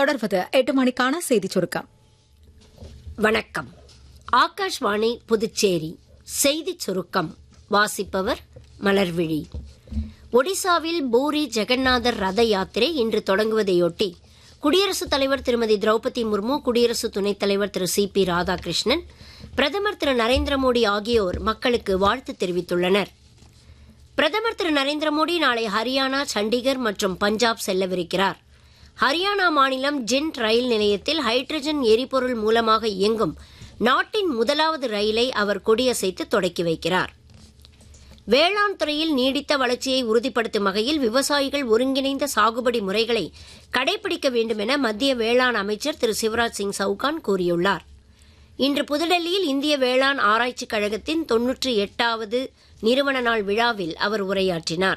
தொடர்வது 8 மணிக்கான செய்திச் சுருக்கம். வணக்கம். ஆகாஷ்வாணி புதுச்சேரி செய்திச் சுருக்கம் வாசிப்பவர் மலர்விழி. ஒடிசாவில் பூரி ஜெகநாதர் ரத யாத்திரை இன்று தொடங்குவதையொட்டி குடியரசுத் தலைவர் திருமதி திரௌபதி முர்மு, குடியரசு துணைத் தலைவர் திரு சி.பி. ராதாகிருஷ்ணன், பிரதமர் திரு நரேந்திர மோடி ஆகியோர் மக்களுக்கு வாழ்த்து தெரிவித்துள்ளனர். பிரதமர் திரு நரேந்திர மோடி நாளை ஹரியானா, சண்டிகர் மற்றும் பஞ்சாப் செல்லவிருக்கிறார். ஹரியானா மாநிலம் ஜிண்ட் ரயில் நிலையத்தில் ஹைட்ரஜன் எரிபொருள் மூலமாக இயங்கும் நாட்டின் முதலாவது ரயிலை அவர் கொடியசைத்து தொடக்கி வைக்கிறார். வேளாண் துறையில் நீடித்த வளர்ச்சியை உறுதிப்படுத்தும் வகையில் விவசாயிகள் ஒருங்கிணைந்த சாகுபடி முறைகளை கடைபிடிக்க வேண்டும் என மத்திய வேளாண் அமைச்சர் திரு சிவராஜ் சிங் சவுகான் கூறியுள்ளார். இன்று புதுடெல்லியில் இந்திய வேளாண் ஆராய்ச்சிக் கழகத்தின் 98வது நிறுவன நாள் விழாவில் அவர் உரையாற்றினார்.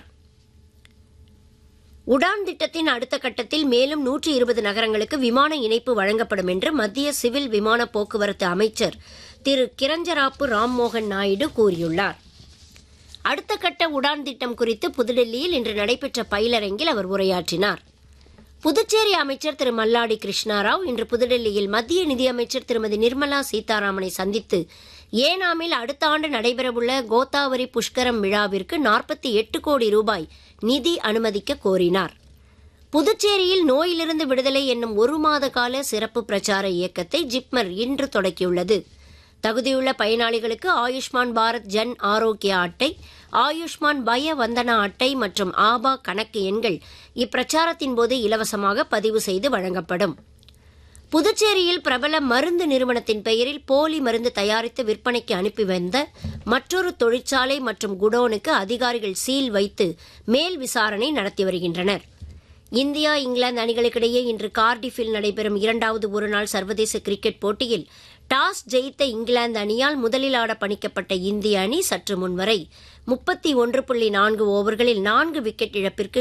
உடான் திட்டத்தின் அடுத்த கட்டத்தில் மேலும் 120 நகரங்களுக்கு விமான இணைப்பு வழங்கப்படும் என்று மத்திய சிவில் விமான போக்குவரத்து அமைச்சர் திரு கிரஞ்சராப்பு ராம்மோகன் நாயுடு கூறியுள்ளார். அடுத்த கட்ட உடான் திட்டம் குறித்து புதுடெல்லியில் இன்று நடைபெற்ற பயிலரங்கில் அவர் உரையாற்றினார். புதுச்சேரி அமைச்சர் திரு மல்லாடி கிருஷ்ணாராவ் இன்று புதுடெல்லியில் மத்திய நிதியமைச்சர் திருமதி நிர்மலா சீதாராமனை சந்தித்து ஏனாமில் அடுத்த ஆண்டு நடைபெறவுள்ள கோதாவரி புஷ்கரம் விழாவிற்கு 48 கோடி ரூபாய் நிதி அனுமதிக்க கோரினார். புதுச்சேரியில் நோயிலிருந்து விடுதலை என்னும் 1 மாத கால சிறப்பு பிரச்சார இயக்கத்தை ஜிப்மர் இன்று தொடக்கியுள்ளது. தகுதியுள்ள பயனாளிகளுக்கு ஆயுஷ்மான் பாரத் ஜன் ஆரோக்கிய அட்டை, ஆயுஷ்மான் பய வந்தனா அட்டை மற்றும் ஆபா கணக்கு எண்கள் இப்பிரச்சாரத்தின் போது இலவசமாக பதிவு செய்து வழங்கப்படும். புதுச்சேரியில் பிரபல மருந்து நிறுவனத்தின் பெயரில் போலி மருந்து தயாரித்து விற்பனைக்கு அனுப்பி வந்த மற்றொரு தொழிற்சாலை மற்றும் குடோனுக்கு அதிகாரிகள் சீல் வைத்து மேல் விசாரணை நடத்தி வருகின்றனர். இந்தியா, இங்கிலாந்து அணிகளுக்கிடையே இன்று கார்டிஃபில் நடைபெறும் 2வது ஒருநாள் சர்வதேச கிரிக்கெட் போட்டியில் டாஸ் ஜெயித்த இங்கிலாந்து அணியால் முதலில் ஆட பணிக்கப்பட்ட இந்திய அணி சற்று முன்வரை 31.4 ஓவர்களில் 4 விக்கெட் இழப்பிற்கு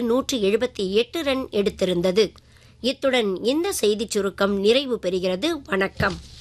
178 ரன் எடுத்திருந்தது. இத்துடன் இந்த செய்திச் சுருக்கம் நிறைவு பெறுகிறது. வணக்கம்.